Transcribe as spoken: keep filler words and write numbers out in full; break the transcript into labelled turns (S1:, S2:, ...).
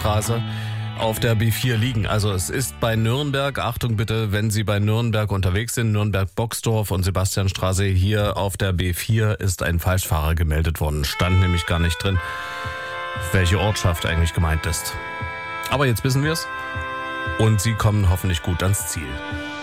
S1: Sebastianstraße auf der B vier liegen. Also es ist bei Nürnberg, Achtung bitte, wenn Sie bei Nürnberg unterwegs sind, Nürnberg-Boxdorf und Sebastianstraße, hier auf der B vier ist ein Falschfahrer gemeldet worden. Stand nämlich gar nicht drin, welche Ortschaft eigentlich gemeint ist. Aber jetzt wissen wir es und Sie kommen hoffentlich gut ans Ziel.